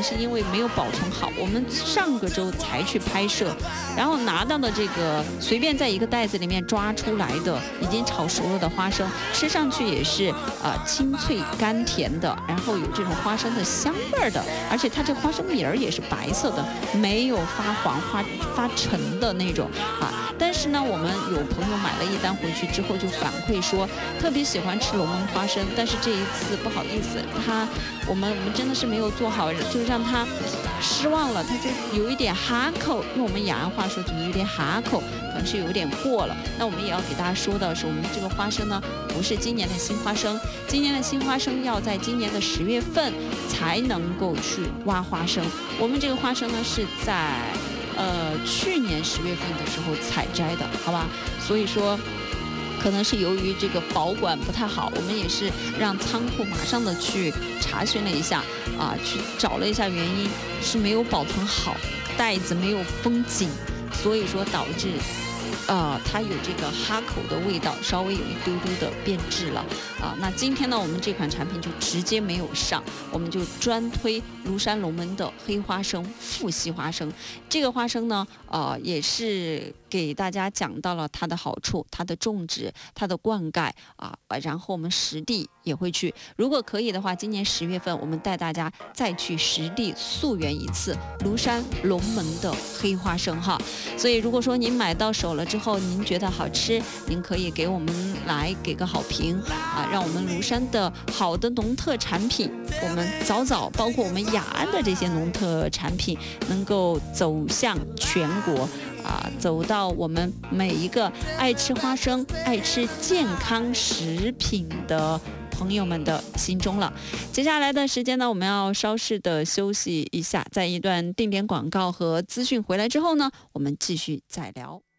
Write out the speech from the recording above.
是因为没有保存好，我们上个周才去拍摄，然后拿到的这个随便在一个袋子里面抓出来的已经炒熟了的花生，吃上去也是清脆甘甜的，然后有这种花生的香味的，而且它这花生米儿也是白色的，没有发黄发沉的那种但是呢，我们有朋友买了一单回去之后就反馈说特别喜欢吃龙门花生，但是这一次不好意思，我们真的是没有做好，就让他失望了，他就有一点哈口，用我们雅安话说就有点哈口，可能是有点过了。那我们也要给大家说的是，我们这个花生呢不是今年的新花生，今年的新花生要在今年的10月份才能够去挖花生。我们这个花生呢是在去年10月份的时候采摘的，好吧？所以说可能是由于这个保管不太好，我们也是让仓库马上的去查询了一下去找了一下原因，是没有保存好，袋子没有封紧，所以说导致它有这个哈口的味道，稍微有一丢丢的变质了那今天呢，我们这款产品就直接没有上，我们就专推庐山龙门的黑花生、富硒花生。这个花生呢，也是给大家讲到了它的好处、它的种植、它的灌溉然后我们实地也会去，如果可以的话，今年10月份我们带大家再去实地溯源一次庐山龙门的黑花生哈。所以如果说您买到手了之后，您觉得好吃，您可以给我们来给个好评让我们庐山的好的农特产品，我们早包括我们雅安的这些农特产品能够走向全国走到我们每一个爱吃花生、爱吃健康食品的朋友们的心中了。接下来的时间呢，我们要稍事的休息一下，在一段定点广告和资讯回来之后呢，我们继续再聊。